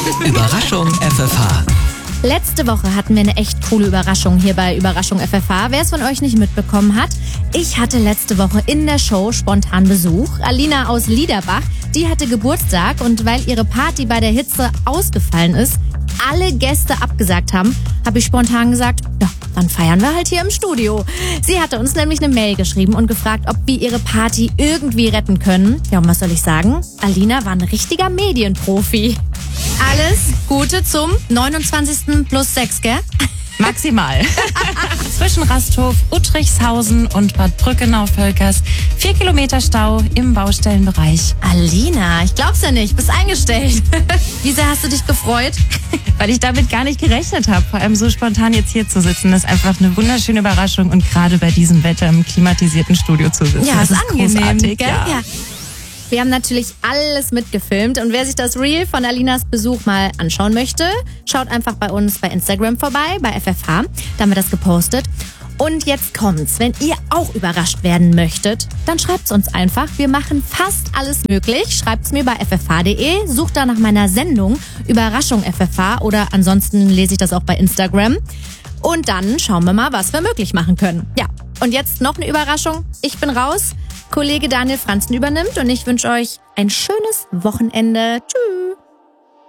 Überraschung FFH. Letzte Woche hatten wir eine echt coole Überraschung hier bei Überraschung FFH. Wer es von euch nicht mitbekommen hat, ich hatte letzte Woche in der Show spontan Besuch. Alina aus Liederbach, die hatte Geburtstag und weil ihre Party bei der Hitze ausgefallen ist, alle Gäste abgesagt haben, habe ich spontan gesagt, ja, dann feiern wir halt hier im Studio. Sie hatte uns nämlich eine Mail geschrieben und gefragt, ob wir ihre Party irgendwie retten können. Ja, und was soll ich sagen? Alina war ein richtiger Medienprofi. Alles Gute zum 29. plus 6, gell? Maximal. Zwischen Rasthof, Uttrichshausen und Bad Brückenau-Völkers 4 Kilometer Stau im Baustellenbereich. Alina, ich glaub's ja nicht, bist eingestellt. Wie sehr hast du dich gefreut? Weil ich damit gar nicht gerechnet habe, vor allem so spontan jetzt hier zu sitzen. Das ist einfach eine wunderschöne Überraschung und gerade bei diesem Wetter im klimatisierten Studio zu sitzen. Ja, das ist angenehm, großartig. gell? Ja. Wir haben natürlich alles mitgefilmt und wer sich das Reel von Alinas Besuch mal anschauen möchte, schaut einfach bei uns bei Instagram vorbei, bei FFH. Da haben wir das gepostet. Und jetzt kommt's. Wenn ihr auch überrascht werden möchtet, dann schreibt's uns einfach. Wir machen fast alles möglich. Schreibt's mir bei ffh.de, sucht da nach meiner Sendung Überraschung FFH oder ansonsten lese ich das auch bei Instagram. Und dann schauen wir mal, was wir möglich machen können. Ja, und jetzt noch eine Überraschung. Ich bin raus. Kollege Daniel Franzen übernimmt und ich wünsche euch ein schönes Wochenende. Tschüss.